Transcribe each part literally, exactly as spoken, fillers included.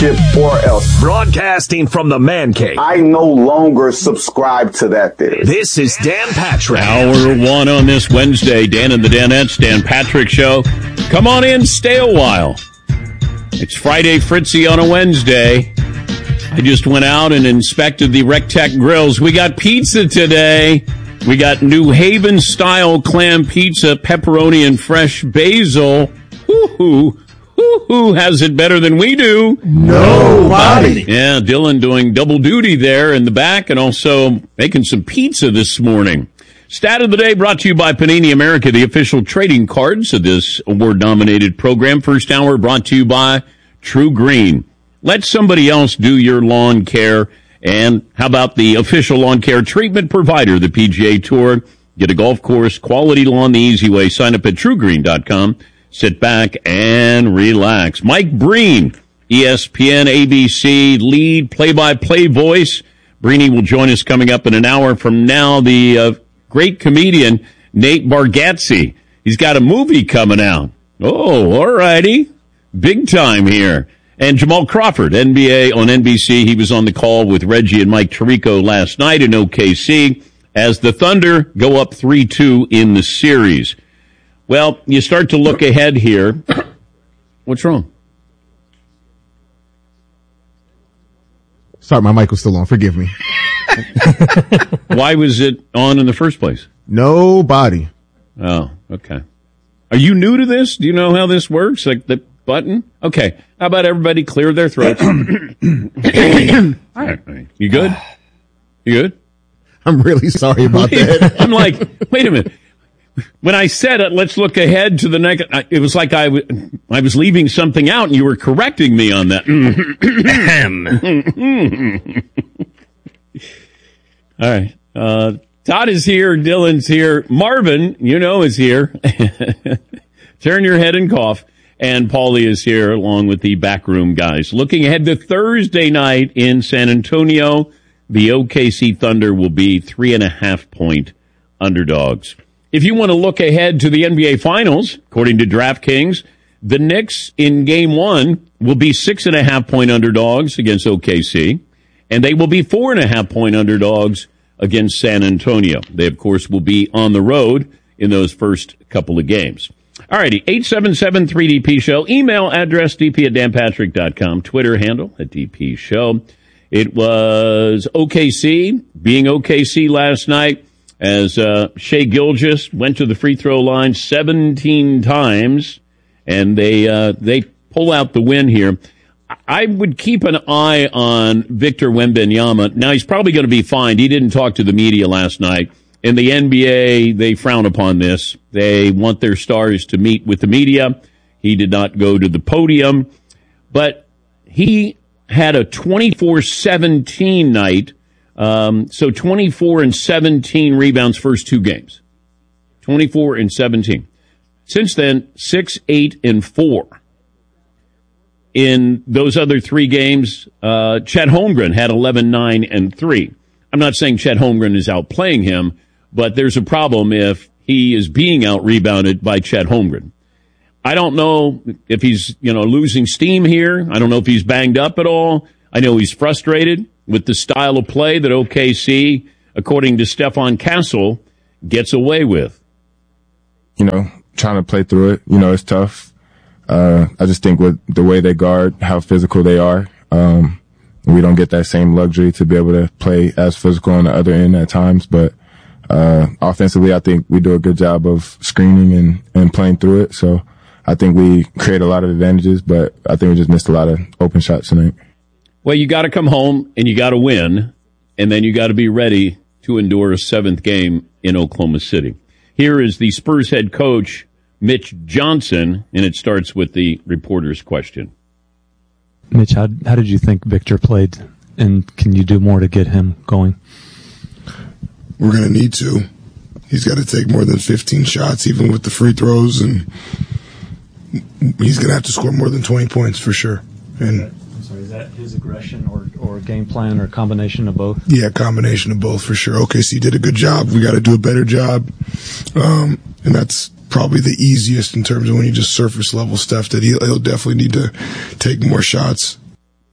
championship or else. Broadcasting from the Man Cave. I no longer subscribe to that theory. This is Dan Patrick. Hour one on this Wednesday. Dan and the Danettes, Dan Patrick Show. Come on in, stay a while. It's Friday Fritzy on a Wednesday. I just went out and inspected the Rectech grills. We got pizza today. We got New Haven-style clam pizza, pepperoni and fresh basil. Woo-hoo. Who has it better than we do? Nobody. Yeah, Dylan doing double duty there in the back and also making some pizza this morning. Stat of the day brought to you by Panini America, the official trading cards of this award-nominated program. First hour brought to you by True Green. Let somebody else do your lawn care. And how about the official lawn care treatment provider, the P G A Tour? Get a golf course, quality lawn the easy way. Sign up at true green dot com. Sit back and relax. Mike Breen, E S P N, A B C, lead play-by-play voice. Breeny will join us coming up in an hour from now. The uh, great comedian Nate Bargatze. He's got a movie coming out. Oh, all righty. Big time here. And Jamal Crawford, N B A on N B C. He was on the call with Reggie and Mike Tirico last night in O K C as the Thunder go up three two in the series. Well, you start to look ahead here. What's wrong? Sorry, my mic was still on. Forgive me. Why was it on in the first place? Nobody. Oh, okay. Are you new to this? Do you know how this works? Like the button? Okay. How about everybody clear their throats? All right. You good? You good? I'm really sorry about that. I'm like, wait a minute. When I said it, let's look ahead to the next, it was like I, w- I was leaving something out and you were correcting me on that. All right. Uh, Todd is here. Dylan's here. Marvin, you know, is here. Turn your head and cough. And Paulie is here along with the backroom guys. Looking ahead to Thursday night in San Antonio, the O K C Thunder will be three and a half point underdogs. If you want to look ahead to the N B A Finals, according to DraftKings, the Knicks in Game One will be six and a half point underdogs against O K C, and they will be four and a half point underdogs against San Antonio. They, of course, will be on the road in those first couple of games. All righty, eight seven seven three D P show. Email address d p at dan patrick dot com. Twitter handle at D P show. It was O K C being O K C last night as uh, Shai Gilgeous went to the free throw line seventeen times, and they uh, they pull out the win here. I would keep an eye on Victor Wembanyama. Now, he's probably going to be fined. He didn't talk to the media last night. In the N B A, they frown upon this. They want their stars to meet with the media. He did not go to the podium. But he had a twenty-four seventeen night. Um, so twenty-four and seventeen rebounds first two games. twenty-four and seventeen. Since then, six, eight, and four. In those other three games, uh, Chet Holmgren had eleven, nine, and three. I'm not saying Chet Holmgren is outplaying him, but there's a problem if he is being out-rebounded by Chet Holmgren. I don't know if he's, you know, losing steam here. I don't know if he's banged up at all. I know he's frustrated with the style of play that O K C, according to Stefan Castle, gets away with. You know, trying to play through it, you know, it's tough. Uh, I just think with the way they guard, how physical they are, um, we don't get that same luxury to be able to play as physical on the other end at times. But uh, offensively, I think we do a good job of screening and, and playing through it. So I think we create a lot of advantages, but I think we just missed a lot of open shots tonight. Well, you got to come home and you got to win, and then you got to be ready to endure a seventh game in Oklahoma City. Here is the Spurs head coach, Mitch Johnson, and it starts with the reporter's question. Mitch, how how did you think Victor played, and can you do more to get him going? We're going to need to. He's got to take more than fifteen shots, even with the free throws, and he's going to have to score more than twenty points for sure. And I'm sorry, is that his aggression or, or game plan or a combination of both? Yeah, combination of both for sure. O K C did a good job. We got to do a better job, um, and that's probably the easiest in terms of when you just surface level stuff that he'll, he'll definitely need to take more shots.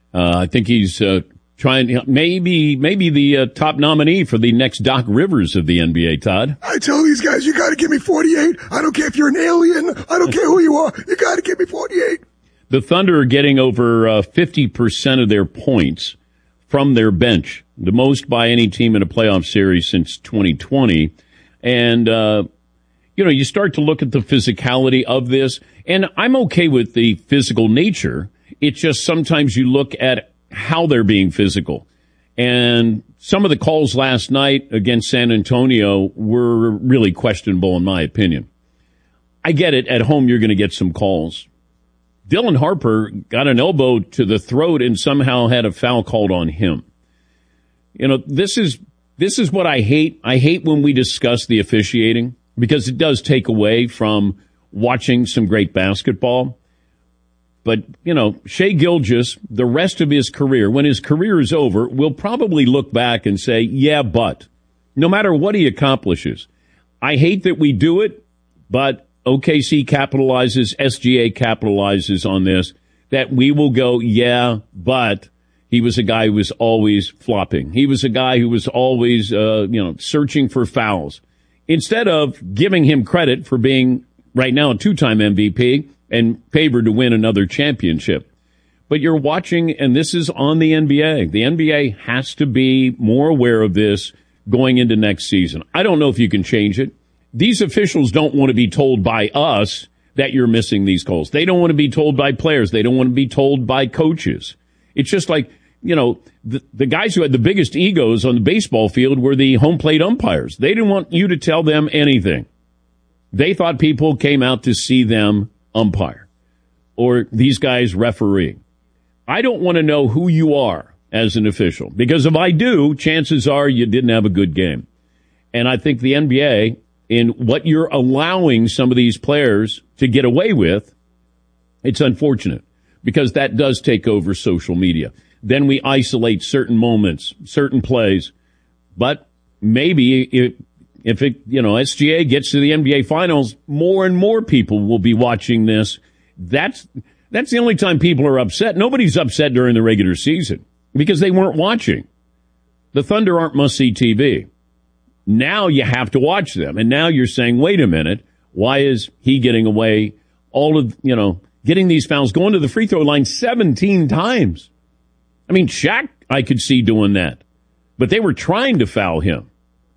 Uh, I think he's uh, trying, maybe maybe the uh, top nominee for the next Doc Rivers of the N B A, Todd. I tell these guys, you got to give me forty-eight. I don't care if you're an alien. I don't care who you are. You got to give me forty-eight. The Thunder are getting over uh, fifty percent of their points from their bench, the most by any team in a playoff series since twenty twenty. And, uh, you know, you start to look at the physicality of this, and I'm okay with the physical nature. It's just sometimes you look at how they're being physical. And some of the calls last night against San Antonio were really questionable, in my opinion. I get it. At home, you're going to get some calls. Dylan Harper got an elbow to the throat and somehow had a foul called on him. You know, this is this is what I hate. I hate when we discuss the officiating because it does take away from watching some great basketball. But, you know, Shai Gilgeous, the rest of his career, when his career is over, will probably look back and say, yeah, but, no matter what he accomplishes. I hate that we do it, but O K C capitalizes, S G A capitalizes on this, that we will go, yeah, but he was a guy who was always flopping. He was a guy who was always, uh, you know, searching for fouls. Instead of giving him credit for being, right now, a two-time M V P and favored to win another championship. But you're watching, and this is on the N B A. The N B A has to be more aware of this going into next season. I don't know if you can change it. These officials don't want to be told by us that you're missing these calls. They don't want to be told by players. They don't want to be told by coaches. It's just like, you know, the, the guys who had the biggest egos on the baseball field were the home plate umpires. They didn't want you to tell them anything. They thought people came out to see them umpire or these guys refereeing. I don't want to know who you are as an official, because if I do, chances are you didn't have a good game. And I think the N B A, in what you're allowing some of these players to get away with, it's unfortunate because that does take over social media. Then we isolate certain moments, certain plays. But maybe if, if it, you know, S G A gets to the N B A finals, more and more people will be watching this. That's, that's the only time people are upset. Nobody's upset during the regular season because they weren't watching. The Thunder aren't must-see T V. Now you have to watch them. And now you're saying, wait a minute, why is he getting away all of, you know, getting these fouls, going to the free throw line seventeen times? I mean, Shaq, I could see doing that. But they were trying to foul him.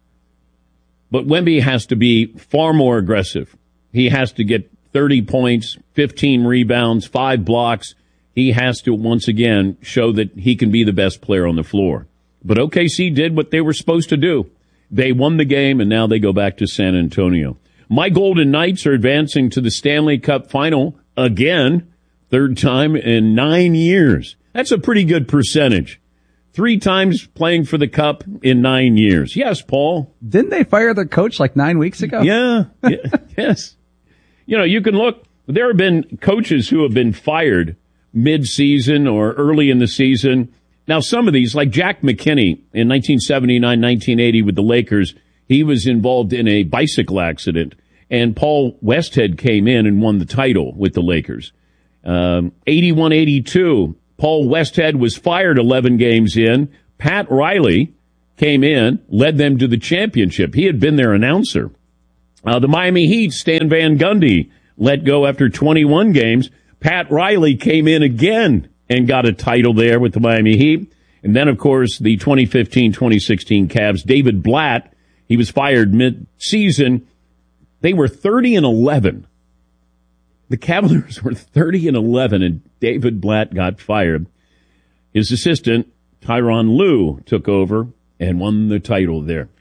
But Wemby has to be far more aggressive. He has to get thirty points, fifteen rebounds, five blocks. He has to, once again, show that he can be the best player on the floor. But O K C did what they were supposed to do. They won the game, and now they go back to San Antonio. My Golden Knights are advancing to the Stanley Cup final again, third time in nine years. That's a pretty good percentage. Three times playing for the Cup in nine years. Yes, Paul. Didn't they fire their coach like nine weeks ago? Yeah, yeah yes. You know, you can look. There have been coaches who have been fired mid-season or early in the season. Now, some of these, like Jack McKinney in nineteen seventy-nine nineteen eighty with the Lakers, he was involved in a bicycle accident, and Paul Westhead came in and won the title with the Lakers. Um, eighty-one eighty-two, Paul Westhead was fired eleven games in. Pat Riley came in, led them to the championship. He had been their announcer. Uh, the Miami Heat, Stan Van Gundy, let go after twenty-one games. Pat Riley came in again and got a title there with the Miami Heat. And then, of course, the twenty fifteen twenty sixteen Cavs, David Blatt, he was fired mid-season. They were thirty and eleven. The Cavaliers were thirty and eleven, and David Blatt got fired. His assistant, Tyronn Lue, took over and won the title there.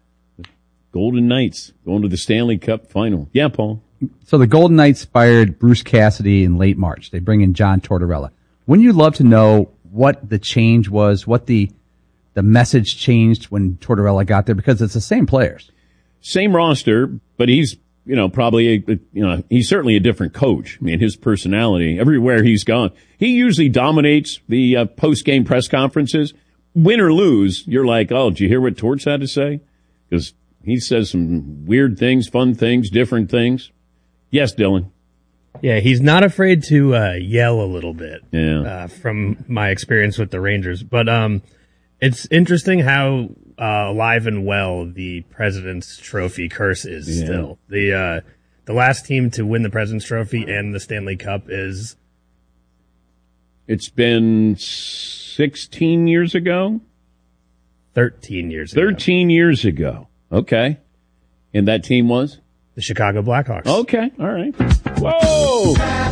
Golden Knights going to the Stanley Cup final. Yeah, Paul. So the Golden Knights fired Bruce Cassidy in late March. They bring in John Tortorella. Wouldn't you love to know what the change was, what the the message changed when Tortorella got there? Because it's the same players. Same roster, but he's, you know, probably, a, you know, he's certainly a different coach. I mean, his personality, everywhere he's gone. He usually dominates the uh, post-game press conferences. Win or lose, you're like, oh, did you hear what Torts had to say? Because he says some weird things, fun things, different things. Yes, Dylan. Yeah, he's not afraid to uh, yell a little bit. Yeah. Uh, from my experience with the Rangers, but um, it's interesting how uh, alive and well the President's Trophy curse is Yeah. still. The uh, the last team to win the President's Trophy and the Stanley Cup is It's been sixteen years ago? thirteen years ago. thirteen years ago. Okay. And that team was? The Chicago Blackhawks. Okay. All right. Whoa!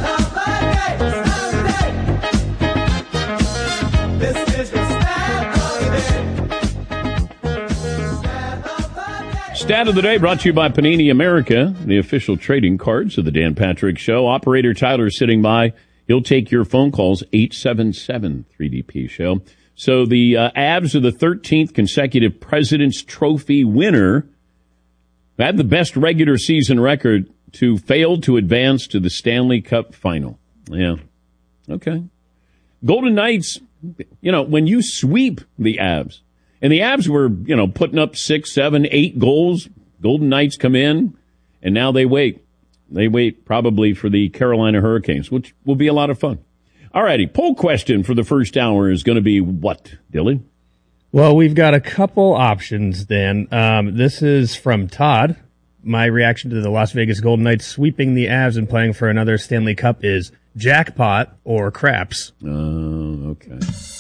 Stat of the day brought to you by Panini America, the official trading cards of the Dan Patrick Show. Operator Tyler sitting by. He'll take your phone calls, eight seven seven three D P Show. So the uh, Avs are the thirteenth consecutive President's Trophy winner. Had the best regular season record to fail to advance to the Stanley Cup final. Yeah. Okay. Golden Knights, you know, when you sweep the Avs, and the Avs were, you know, putting up six, seven, eight goals, Golden Knights come in, and now they wait. They wait probably for the Carolina Hurricanes, which will be a lot of fun. All righty. Poll question for the first hour is going to be what, Dylan? Well, we've got a couple options, Dan. Um, this is from Todd. My reaction to the Las Vegas Golden Knights sweeping the Avs and playing for another Stanley Cup is jackpot or craps. Oh, okay.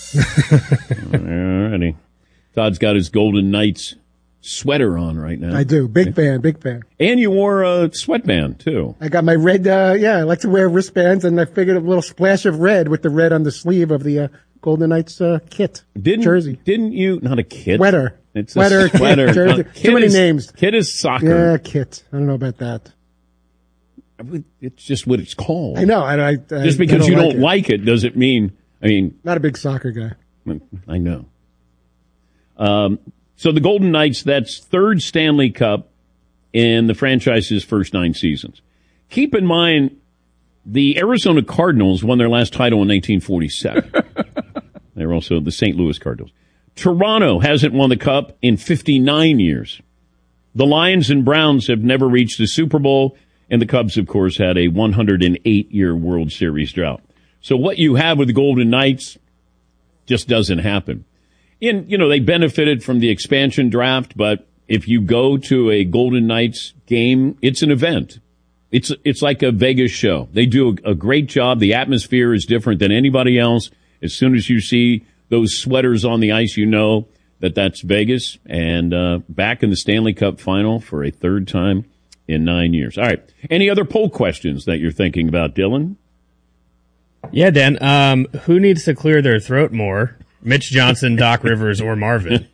All righty. Todd's got his Golden Knights sweater on right now. I do. Big fan, big fan. And you wore a sweatband, too. I got my red, uh, yeah, I like to wear wristbands, and I figured a little splash of red with the red on the sleeve of the uh, Golden Knights uh, kit. Didn't, jersey. Didn't you, not a kit? Sweater. It's sweater, a sweater. kit, jersey. Kit Too many is, names. Kit is soccer. Yeah, kit. I don't know about that. It's just what it's called. I know. I, I, just because I don't you like don't it. like it doesn't mean, I mean. Not a big soccer guy. I know. Um, so the Golden Knights, that's third Stanley Cup in the franchise's first nine seasons. Keep in mind, the Arizona Cardinals won their last title in nineteen forty-seven. They were also the Saint Louis Cardinals. Toronto hasn't won the Cup in fifty-nine years. The Lions and Browns have never reached the Super Bowl, and the Cubs, of course, had a one hundred eight year World Series drought. So what you have with the Golden Knights just doesn't happen. And, you know, they benefited from the expansion draft, but if you go to a Golden Knights game, it's an event. It's it's like a Vegas show. They do a, a great job. The atmosphere is different than anybody else. As soon as you see those sweaters on the ice, you know that that's Vegas. And uh, back in the Stanley Cup final for a third time in nine years. All right. Any other poll questions that you're thinking about, Dylan? Yeah, Dan. Um, who needs to clear their throat more? Mitch Johnson, Doc Rivers, or Marvin?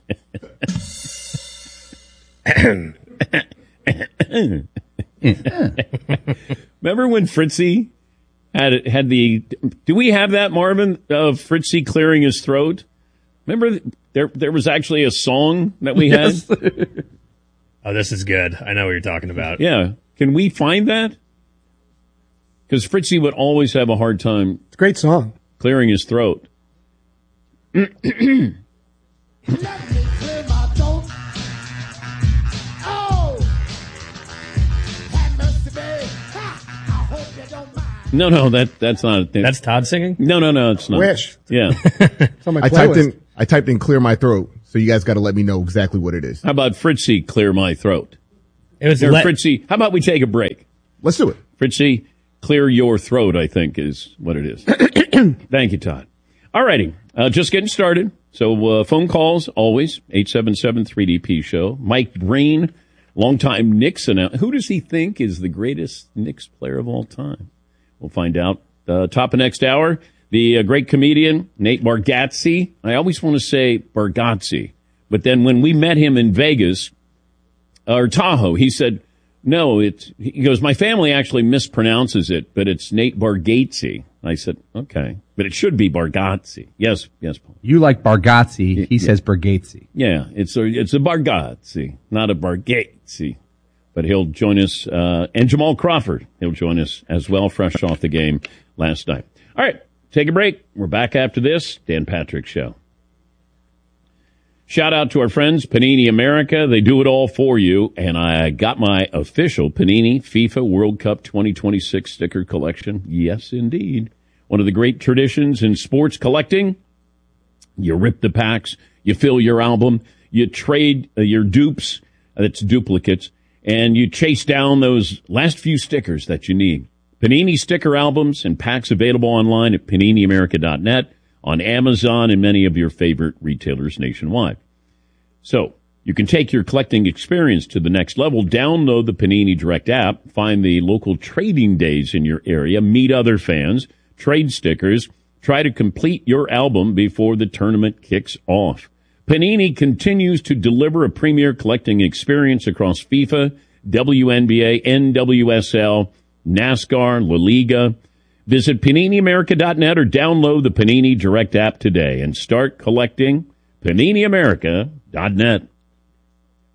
Remember when Fritzy had had the? Do we have that, Marvin, of Fritzy clearing his throat? Remember there there was actually a song that we had. Yes. Oh, this is good. I know what you're talking about. Yeah, can we find that? Because Fritzy would always have a hard time. It's a great song. Clearing his throat. No, no, that that's not. That, That's Todd singing? No, no, no, it's not. Wish. Yeah. It's on my I typed playlist. in I typed in clear my throat, so you guys got to let me know exactly what it is. How about Fritzy clear my throat? It was Or let- Fritzy. How about we take a break? Let's do it. Fritzy, clear your throat, I think is what it is. Thank you, Todd. All righty. Uh, just getting started. So uh, phone calls, always, eight seven seven three D P show. Mike Breen, longtime Knicks. Annou- Who does he think is the greatest Knicks player of all time? We'll find out. Uh, top of next hour, the uh, great comedian, Nate Bargatze. I always want to say Bargatze. But then when we met him in Vegas, or Tahoe, he said, no, it's, he goes, my family actually mispronounces it, but it's Nate Bargatze. I said, okay, but it should be Bargatze. Yes, yes, Paul. You like Bargatze. He says Bargatze. Yeah, it's a, it's a Bargatze, not a Bargatze. But he'll join us, uh, and Jamal Crawford, he'll join us as well, fresh off the game last night. All right, take a break. We're back after this. Dan Patrick Show. Shout out to our friends, Panini America. They do it all for you. And I got my official Panini FIFA World Cup twenty twenty-six sticker collection. Yes, indeed. One of the great traditions in sports collecting. You rip the packs, you fill your album, you trade uh, your dupes, that's duplicates, and you chase down those last few stickers that you need. Panini sticker albums and packs available online at panini america dot net, on Amazon, and many of your favorite retailers nationwide. So, you can take your collecting experience to the next level. Download the Panini Direct app, find the local trading days in your area, meet other fans, trade stickers, try to complete your album before the tournament kicks off. Panini continues to deliver a premier collecting experience across FIFA, W N B A, N W S L, NASCAR, La Liga. Visit panini america dot net or download the Panini Direct app today and start collecting. panini america dot net.